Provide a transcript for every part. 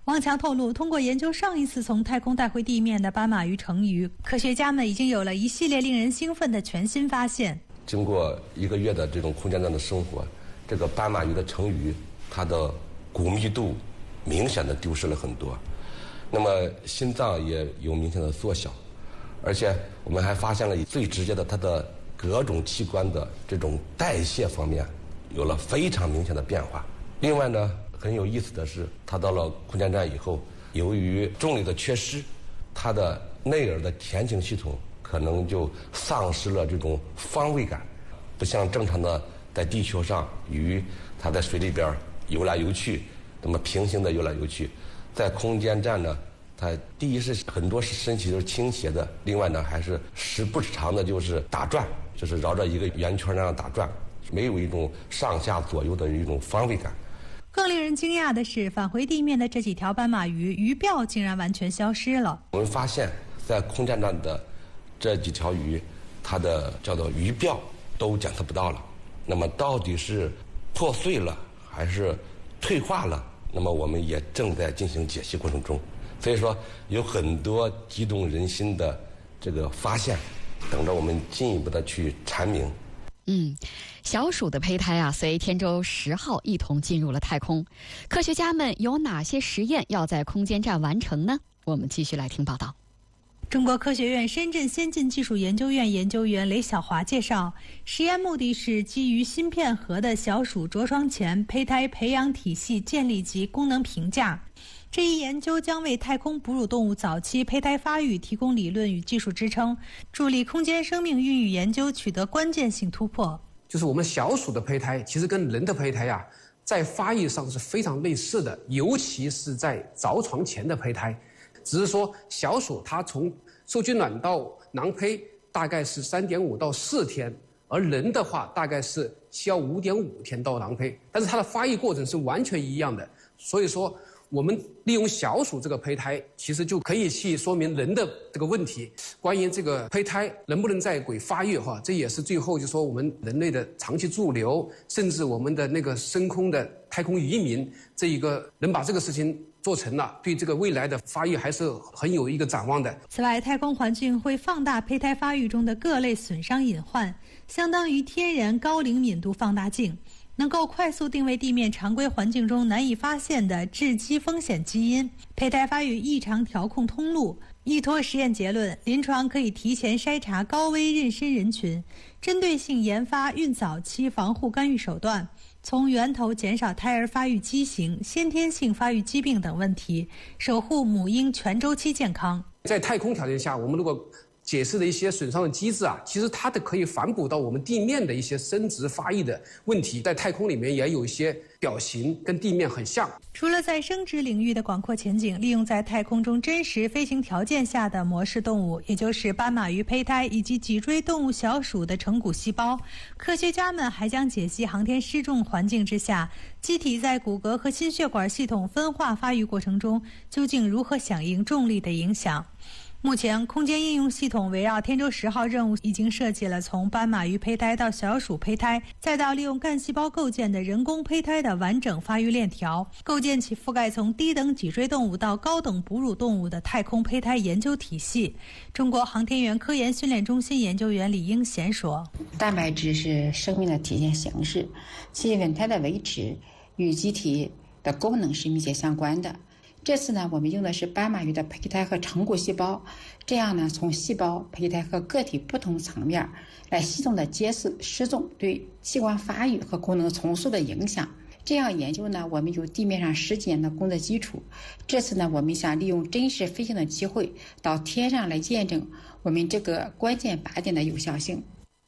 王强透露，通过研究上一次从太空带回地面的斑马鱼成鱼，科学家们已经有了一系列令人兴奋的全新发现。 经过1个月的这种空间站的生活，这个斑马鱼的成鱼，它的骨密度明显的丢失了很多，那么心脏也有明显的缩小，而且我们还发现了最直接的，它的各种器官的这种代谢方面有了非常明显的变化。另外呢，很有意思的是，它到了空间站以后，由于重力的缺失，它的内耳的田径系统可能就丧失了这种方位感，不像正常的在地球上鱼，它在水里边游来游去，那么平行的游来游去，在空间站呢，它第一是很多是身体都是倾斜的，另外呢还是时不时的就是打转，就是绕着一个圆圈那样打转，没有一种上下左右的一种方位感。 更令人惊讶的是，返回地面的这几条斑马鱼，鱼鳔竟然完全消失了。 我们发现，在空间站的这几条鱼，它的叫做鱼鳔都检测不到了。那么到底是破碎了还是退化了？那么我们也正在进行解析过程中。所以说，有很多激动人心的这个发现，等着我们进一步的去阐明。 小鼠的胚胎随天舟10号一同进入了太空。科学家们有哪些实验要在空间站完成呢？我们继续来听报道。 中国科学院深圳先进技术研究院研究员雷晓华介绍，实验目的是基于芯片核的小鼠着床前胚胎培养体系建立及功能评价。这一研究将为太空哺乳动物早期胚胎发育提供理论与技术支撑，助力空间生命孕育研究取得关键性突破。 就是我们小鼠的胚胎其实跟人的胚胎在发育上是非常类似的，尤其是在着床前的胚胎，只是说小鼠它从受精卵到囊胚大概是3.5到4天，而人的话大概是需要5.5天到囊胚，但是它的发育过程是完全一样的。所以说我们利用小鼠这个胚胎，其实就可以去说明人的这个问题。关于这个胚胎能不能在轨发育这也是最后就说我们人类的长期驻留，甚至我们的那个升空的太空移民，这一个能把这个事情做成了，对这个未来的发育还是很有一个展望的。 此外，太空环境会放大胚胎发育中的各类损伤隐患，相当于天然高灵敏度放大镜，能够快速定位地面常规环境中难以发现的致畸风险基因、胚胎发育异常调控通路。依托实验结论，临床可以提前筛查高危妊娠人群，针对性研发孕早期防护干预手段，从源头减少胎儿发育畸形、先天性发育疾病等问题，守护母婴全周期健康。 在太空条件下，我们如果解释的一些损伤的机制其实它可以反哺到我们地面的一些生殖发育的问题，在太空里面也有一些表型跟地面很像。 除了在生殖领域的广阔前景，利用在太空中真实飞行条件下的模式动物，也就是斑马鱼胚胎以及脊椎动物小鼠的成骨细胞，科学家们还将解析航天失重环境之下，机体在骨骼和心血管系统分化发育过程中究竟如何响应重力的影响。目前，空间应用系统围绕天舟10号任务已经设计了从斑马鱼胚胎到小鼠胚胎，再到利用干细胞构建的人工胚胎的完整发育链条，构建起覆盖从低等脊椎动物到高等哺乳动物的太空胚胎研究体系。中国航天员科研训练中心研究员李英贤说：“ 蛋白质是生命的体现形式，其稳态的维持与机体的功能是密切相关的。这次呢，我们用的是斑马鱼的胚胎和成骨细胞，这样呢，从细胞、胚胎和个体不同层面来系统的揭示失重对器官发育和功能重塑的影响。这样研究呢，我们有地面上10几年的工作基础。这次呢，我们想利用真实飞行的机会到天上来验证我们这个关键靶点的有效性。”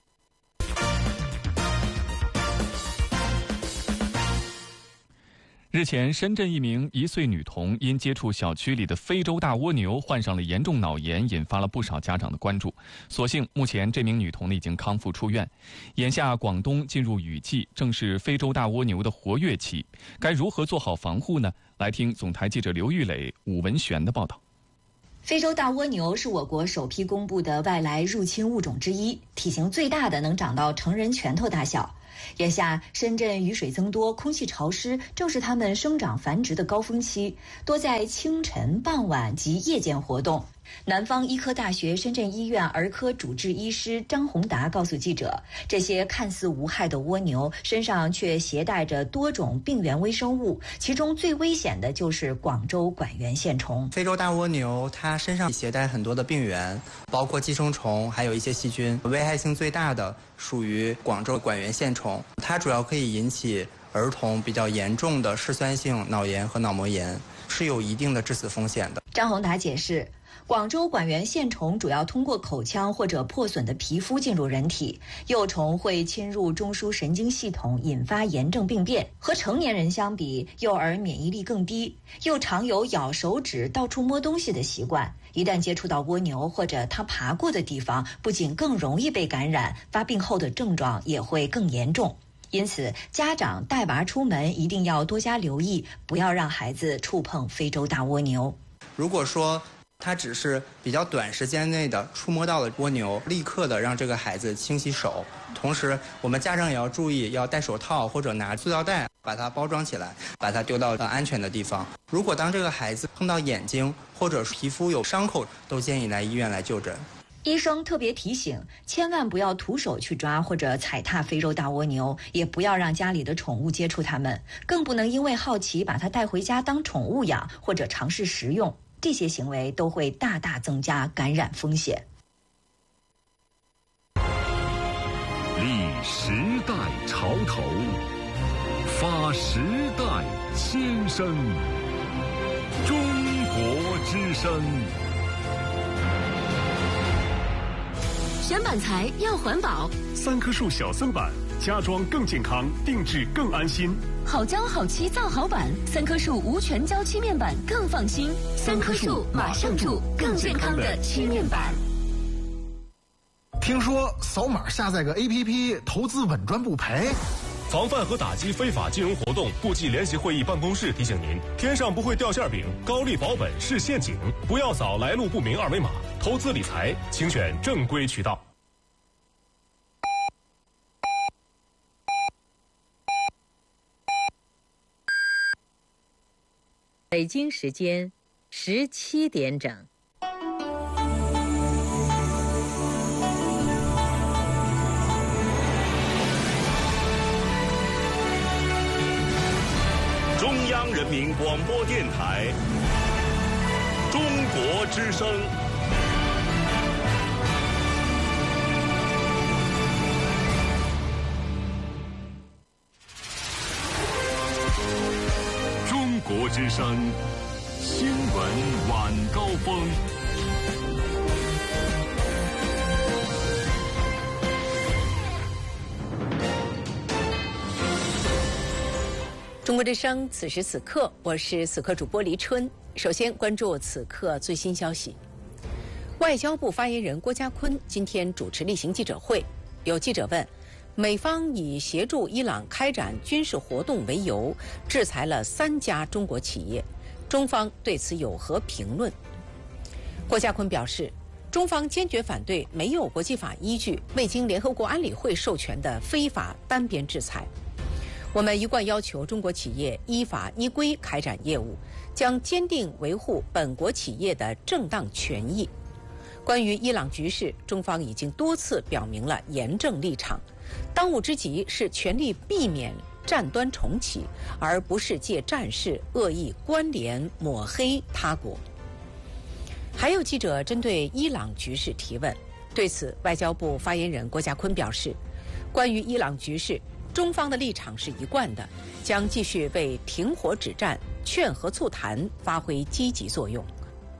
日前，深圳一名1岁女童因接触小区里的非洲大蜗牛患上了严重脑炎，引发了不少家长的关注。所幸，目前这名女童已经康复出院。眼下广东进入雨季，正是非洲大蜗牛的活跃期，该如何做好防护呢？来听总台记者刘玉磊、武文璇的报道。 非洲大蜗牛是我国首批公布的外来入侵物种之一，体型最大的能长到成人拳头大小。 眼下深圳雨水增多，空气潮湿，正是它们生长繁殖的高峰期，多在清晨、傍晚及夜间活动。南方医科大学深圳医院儿科主治医师张宏达告诉记者，这些看似无害的蜗牛身上却携带着多种病原微生物，其中最危险的就是广州管源线虫。 非洲大蜗牛它身上携带很多的病原，包括寄生虫，还有一些细菌。危害性最大的属于广州管源线虫，它主要可以引起儿童比较严重的嗜酸性脑炎和脑膜炎，是有一定的致死风险的。 张宏达解释，广州管源线虫主要通过口腔或者破损的皮肤进入人体，幼虫会侵入中枢神经系统，引发炎症病变。和成年人相比，幼儿免疫力更低，又常有咬手指、到处摸东西的习惯。一旦接触到蜗牛或者它爬过的地方，不仅更容易被感染，发病后的症状也会更严重。因此，家长带娃出门一定要多加留意，不要让孩子触碰非洲大蜗牛。 如果说它只是比较短时间内的触摸到了蜗牛，立刻的让这个孩子清洗手。同时，我们家长也要注意，要戴手套或者拿塑料袋把它包装起来，把它丢到安全的地方。如果当这个孩子碰到眼睛或者皮肤有伤口，都建议来医院来就诊。 医生特别提醒，千万不要徒手去抓或者踩踏非洲大蜗牛，也不要让家里的宠物接触它们，更不能因为好奇把它带回家当宠物养或者尝试食用，这些行为都会大大增加感染风险。 立时代潮头，发时代先声，中国之声。 选板材要环保 ，3棵树小森板，家装更健康，定制更安心。 好胶好漆造好板，3棵树无全胶漆面板更放心。3棵树马上住更健康的漆面板。 听说扫码下载个 APP， 投资稳赚不赔。 防范和打击非法金融活动，部际联席会议办公室提醒您：天上不会掉馅饼，高利保本是陷阱，不要扫来路不明二维码。投资理财，请选正规渠道。 北京时间17点整。 中央人民广播电台，中国之声。中国之声新闻晚高峰。 中国之声，此时此刻，我是此刻主播黎春。首先关注此刻最新消息。外交部发言人郭家坤今天主持例行记者会，有记者问，美方以协助伊朗开展军事活动为由，制裁了3家中国企业，中方对此有何评论？郭家坤表示，中方坚决反对没有国际法依据、未经联合国安理会授权的非法单边制裁。我们一贯要求中国企业依法依规开展业务，将坚定维护本国企业的正当权益。关于伊朗局势，中方已经多次表明了严正立场，当务之急是全力避免战端重启，而不是借战事恶意关联抹黑他国。还有记者针对伊朗局势提问，对此外交部发言人郭家坤表示，关于伊朗局势，中方的立场是一贯的，将继续为停火止战、劝和促谈发挥积极作用。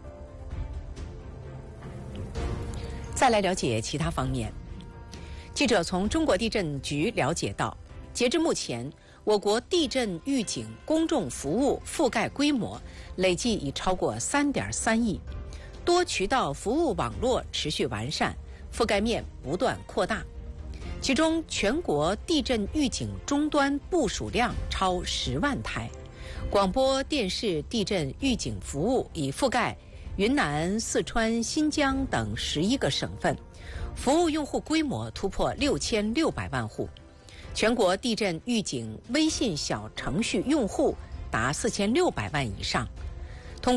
再来了解其他方面，记者从中国地震局了解到，截至目前，我国地震预警公众服务覆盖规模累计已超过3.3亿，多渠道服务网络持续完善，覆盖面不断扩大。其中，全国地震预警终端部署量超10万台，广播电视地震预警服务已覆盖云南、四川、新疆等11个省份，服务用户规模突破6600万户。 全国地震预警微信小程序用户达4600万以上。